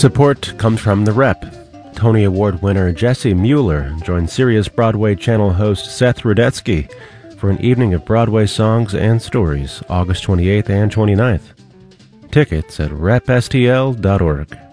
Support comes from The Rep. Tony Award winner Jesse Mueller joined Sirius Broadway Channel host Seth Rudetsky for an evening of Broadway songs and stories, August 28th and 29th. Tickets at repstl.org.